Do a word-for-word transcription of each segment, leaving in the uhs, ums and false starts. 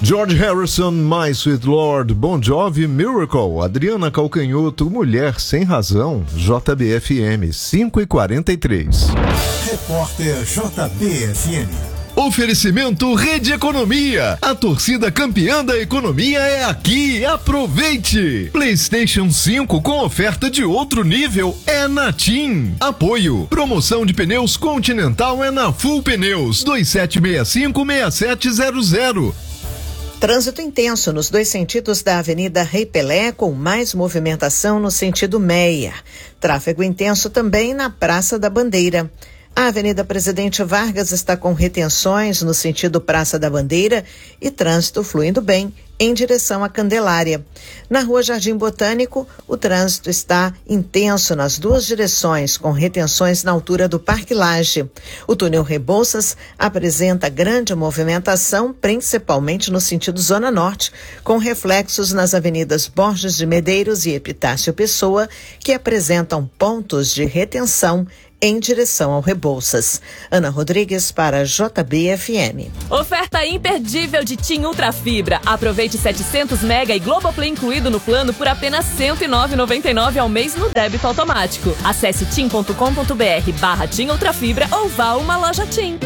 George Harrison, My Sweet Lord, Bon Jovi, Miracle, Adriana Calcanhoto, Mulher Sem Razão, J B F M cinco e quarenta e três. Repórter J B F M. Oferecimento Rede Economia. A torcida campeã da economia é aqui. Aproveite! PlayStation cinco com oferta de outro nível é na TIM. Apoio. Promoção de pneus Continental é na Full Pneus. dois sete seis cinco, seis sete zero zero. Trânsito intenso nos dois sentidos da Avenida Rei Pelé, com mais movimentação no sentido Meia. Tráfego intenso também na Praça da Bandeira. A Avenida Presidente Vargas está com retenções no sentido Praça da Bandeira e trânsito fluindo bem em direção à Candelária. Na Rua Jardim Botânico, o trânsito está intenso nas duas direções, com retenções na altura do Parque Lage. O túnel Rebouças apresenta grande movimentação, principalmente no sentido Zona Norte, com reflexos nas avenidas Borges de Medeiros e Epitácio Pessoa, que apresentam pontos de retenção em direção ao Rebouças. Ana Rodrigues para J B F M. Oferta imperdível de TIM Ultra Fibra. Aproveite setecentos mega e Globoplay incluído no plano por apenas cento e nove reais e noventa e nove centavos ao mês no débito automático. Acesse tim ponto com ponto br barra TIM Ultra Fibra ou vá a uma loja TIM.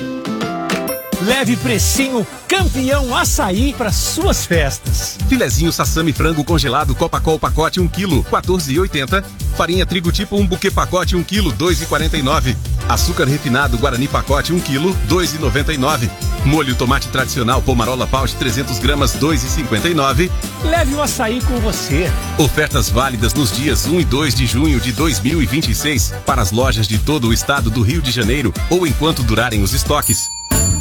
Leve precinho campeão açaí para suas festas. Filezinho sassami frango congelado Copacol pacote um quilo, quatorze reais e oitenta centavos. Farinha trigo tipo um buquê pacote um quilo, dois reais e quarenta e nove centavos. Açúcar refinado Guarani pacote um quilo, dois reais e noventa e nove centavos. Molho tomate tradicional Pomarola Pouch trezentas gramas, dois reais e cinquenta e nove centavos. Leve o açaí com você. Ofertas válidas nos dias um e dois de junho de dois mil e vinte e seis para as lojas de todo o estado do Rio de Janeiro ou enquanto durarem os estoques.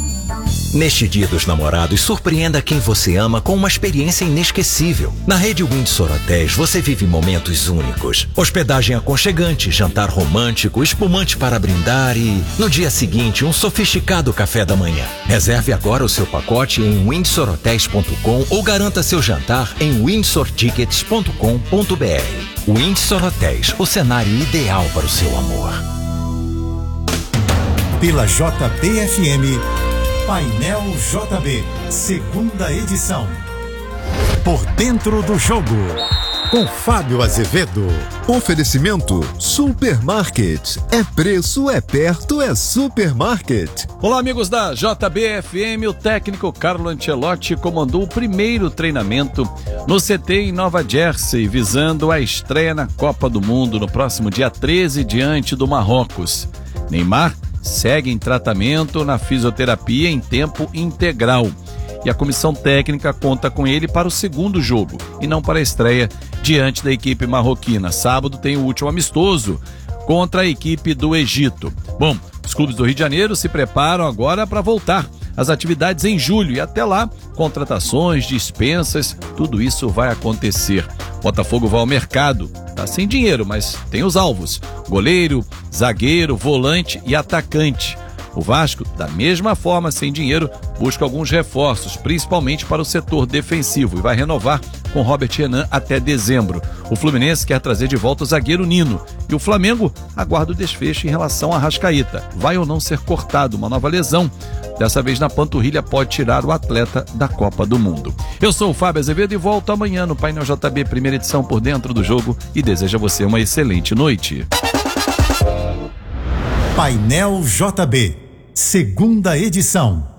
Neste Dia dos Namorados, surpreenda quem você ama com uma experiência inesquecível. Na Rede Windsor Hotéis, você vive momentos únicos. Hospedagem aconchegante, jantar romântico, espumante para brindar e, no dia seguinte, um sofisticado café da manhã. Reserve agora o seu pacote em windsor hotels ponto com ou garanta seu jantar em windsor tickets ponto com ponto br. Windsor Hotéis, o cenário ideal para o seu amor. Pela J B F M, Painel J B, segunda edição. Por dentro do jogo, com Fábio Azevedo. Oferecimento Supermarket. É preço, é perto, é supermarket. Olá, amigos da J B F M. O técnico Carlo Ancelotti comandou o primeiro treinamento no C T em Nova Jersey, visando a estreia na Copa do Mundo no próximo dia treze, diante do Marrocos. Neymar segue em tratamento na fisioterapia em tempo integral. E a comissão técnica conta com ele para o segundo jogo e não para a estreia diante da equipe marroquina. Sábado tem o último amistoso contra a equipe do Egito. Bom, os clubes do Rio de Janeiro se preparam agora para voltar às atividades em julho e até lá, contratações, dispensas, tudo isso vai acontecer. Botafogo vai ao mercado, tá sem dinheiro, mas tem os alvos: goleiro, zagueiro, volante e atacante. O Vasco, da mesma forma, sem dinheiro, busca alguns reforços, principalmente para o setor defensivo, e vai renovar com Robert Renan até dezembro. O Fluminense quer trazer de volta o zagueiro Nino. E o Flamengo aguarda o desfecho em relação a Arrascaeta. Vai ou não ser cortado? Uma nova lesão, dessa vez na panturrilha, pode tirar o atleta da Copa do Mundo. Eu sou o Fábio Azevedo e volto amanhã no Painel J B, primeira edição, Por Dentro do Jogo, e desejo a você uma excelente noite. Painel J B, segunda edição.